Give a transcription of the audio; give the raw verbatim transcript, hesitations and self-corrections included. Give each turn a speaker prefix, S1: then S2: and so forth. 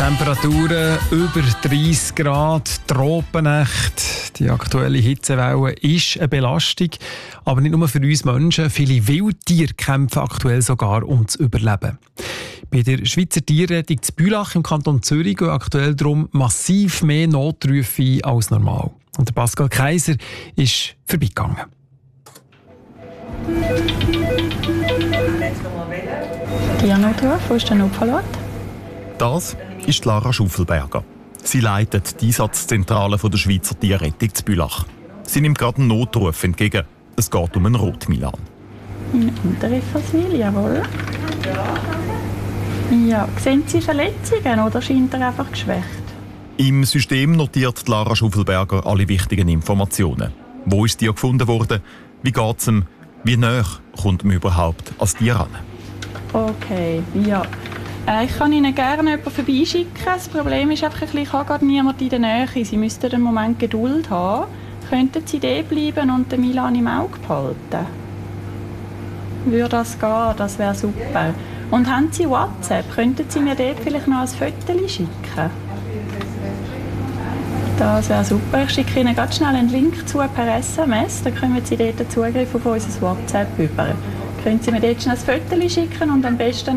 S1: Temperaturen über dreißig Grad, Tropennacht. Die aktuelle Hitzewelle ist eine Belastung. Aber nicht nur für uns Menschen. Viele Wildtiere kämpfen aktuell sogar ums Überleben. Bei der Schweizer Tierrettung in Bülach im Kanton Zürich gehen aktuell darum massiv mehr Notrufe ein als normal. Und der Pascal Kaiser ist vorbeigegangen.
S2: Tiernotruf, wo ist der Notfallort?
S3: Das ist Lara Schuffelberger. Sie leitet die Einsatzzentrale der Schweizer Tierrettung zu Bülach. Sie nimmt gerade einen Notruf entgegen. Es geht um einen Rotmilan.
S2: Ein Unterrifferswil, jawohl. Ja, sehen Sie Verletzungen oder scheint er einfach geschwächt?
S3: Im System notiert Lara Schuffelberger alle wichtigen Informationen. Wo ist das Tier gefunden worden? Wie geht es ihm? Wie nah kommt man überhaupt an das Tier ran?
S2: Okay, ja. Äh, ich kann Ihnen gerne jemanden vorbeischicken. Das Problem ist einfach, ich habe gerade niemanden in der Nähe. Sie müssten einen Moment Geduld haben. Könnten Sie da bleiben und den Milan im Auge behalten? Würde das gehen? Das wäre super. Und haben Sie WhatsApp? Könnten Sie mir dort vielleicht noch ein Foto schicken? Das wäre super. Ich schicke Ihnen ganz schnell einen Link zu per S M S. Dann können Sie dort Zugriff auf unser WhatsApp über. Können Sie mir dort schnell ein Foto schicken und am besten